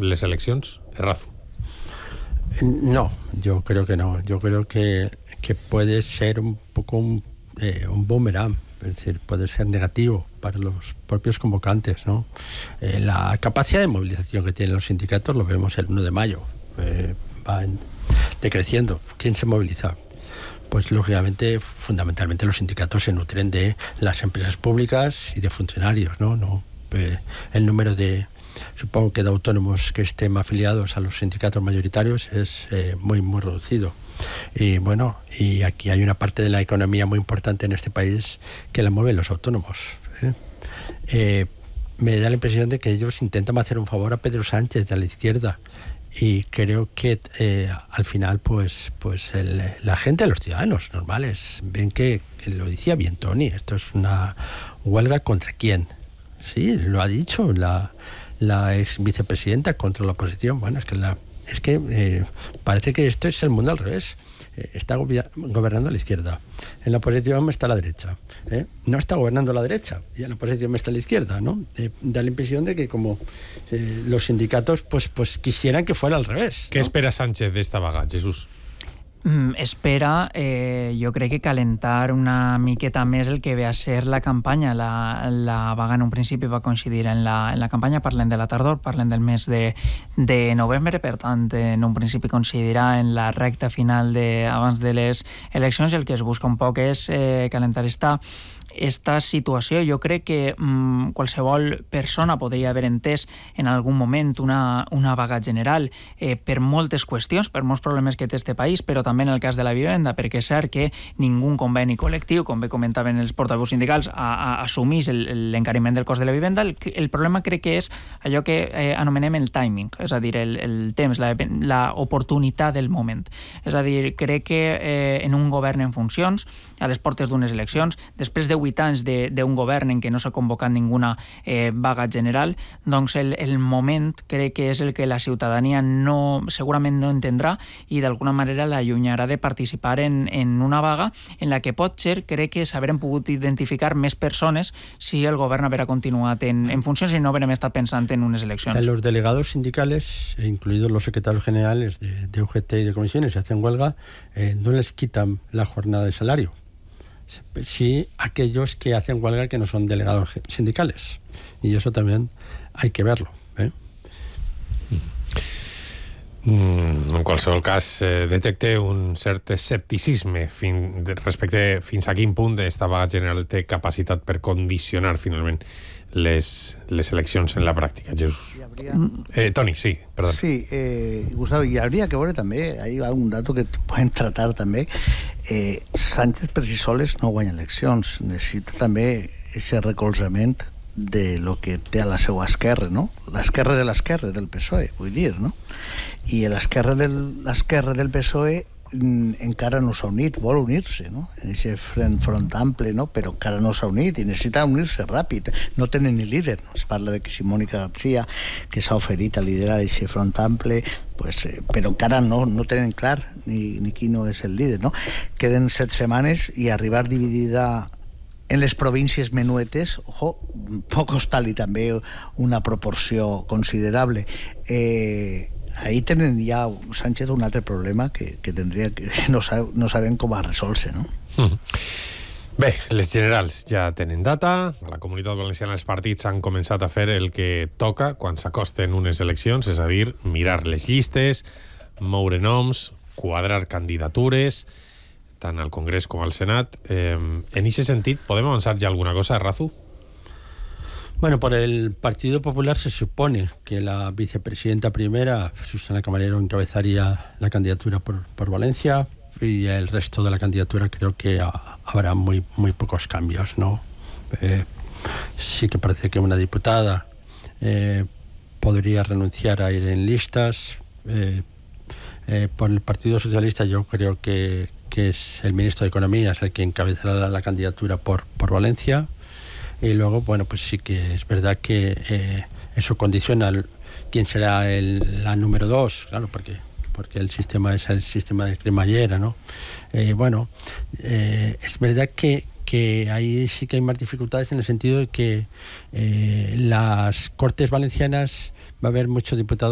les eleccions, Errazu? No, yo creo que no. Yo creo que puede ser un poco un boomerang, es decir, puede ser negativo para los propios convocantes, ¿no? La capacidad de movilización que tienen los sindicatos lo vemos el 1 de mayo, va decreciendo. ¿Quién se moviliza? Pues lógicamente, fundamentalmente los sindicatos se nutren de las empresas públicas y de funcionarios, ¿no? El número supongo que de autónomos que estén afiliados a los sindicatos mayoritarios es muy reducido. Y bueno, y aquí hay una parte de la economía muy importante en este país que la mueven los autónomos. Me da la impresión de que ellos intentan hacer un favor a Pedro Sánchez de la izquierda, y creo que al final pues la gente, los ciudadanos normales ven que lo decía bien Tony, esto es una huelga contra quién. Sí, lo ha dicho la ex vicepresidenta, contra la oposición. Bueno, es que parece que esto es el mundo al revés. Está gobernando la izquierda, en la oposición está la derecha, no está gobernando la derecha y en la oposición está la izquierda, ¿no? Da la impresión de que como los sindicatos pues quisieran que fuera al revés, ¿no? ¿Qué espera Sánchez de esta vaga, Jesús? Espera, jo crec que calentar una miqueta més el que ve a ser la campanya. La vaga en un principi va coincidir en la campanya, parlem de la tardor, parlem del mes de novembre, per tant, en un principi coincidirà en la recta final abans de les eleccions, i el que es busca un poc és calentar esta situació. Jo crec que qualsevol persona podria haver entès en algun moment una vaga general per moltes qüestions, per molts problemes que té este país, però també en el cas de la vivenda, perquè és cert que ningú conveni col·lectiu, com bé comentaven els portaveus sindicals, assumís l'encariment del cost de la vivenda. El problema crec que és allò que anomenem el timing, és a dir, el temps, l'oportunitat del moment. És a dir, crec que en un govern en funcions, a les portes d'unes eleccions, després de 8 anys d'un govern en què no s'ha convocat ninguna vaga general, doncs el moment crec que és el que la ciutadania segurament no entendrà i d'alguna manera l'allunyarà de participar en una vaga en la que potser crec que s'haurem pogut identificar més persones si el govern haguera continuat en funcions i no haurem estat pensant en unes eleccions. Los delegados sindicales, incluidos los secretarios generales de UGT y de comisiones, si hacen huelga, no les quitan la jornada de salario. Sí, aquellos que hacen huelga que no son delegados sindicales, y eso también hay que verlo. En qualsevol cas, detecte un cert escepticisme respecte fins a quin punt esta vaga general té capacitat per condicionar finalment les eleccions en la pràctica. Jesús. Toni, sí, perdón. Sí, Gustavo, y habría que ver també, hay un dato que pueden tratar també, Sánchez per si soles no guanya eleccions, necessita també ese recolzament de lo que té a la seva esquerra, no? L'esquerra de l'esquerra del PSOE, vull dir, no? I l'esquerra del PSOE encara no s'ha unit, vol unir-se, no? En aquest front ample, no? Però encara no s'ha unit i necessita unir-se ràpid. No tenen ni líder, no? Es parla de que si Mónica García, que s'ha oferit a liderar aquest front ample, pues, però encara no tenen clar ni qui no és el líder, no? Queden 7 setmanes i arribar dividida en les províncies menuetes, ojo, pot costar-li també una proporció considerable. Ahí tenen ja Sánchez un altre problema que tindria que no sabem com a resoldre, no? Bé, les generals ja tenen data, a la Comunitat Valenciana els partits han començat a fer el que toca quan s'acosten unes eleccions, és a dir, mirar les llistes, moure noms, quadrar candidatures, tant al Congrés com al Senat. En aquest sentit, podem avançar ja alguna cosa, Errazu? Bueno, por el Partido Popular se supone que la vicepresidenta primera, Susana Camarero, encabezaría la candidatura por Valencia, y el resto de la candidatura creo que habrá muy pocos cambios, ¿no? Sí que parece que una diputada podría renunciar a ir en listas. Por el Partido Socialista yo creo que es el ministro de Economía es el que encabezará la candidatura por Valencia. Y luego, bueno, pues sí que es verdad que eso condiciona quién será la número 2, claro, porque el sistema es el sistema de cremallera, ¿no? Bueno, es verdad que ahí sí que hay más dificultades en el sentido de que las Cortes Valencianas va a haber muchos diputados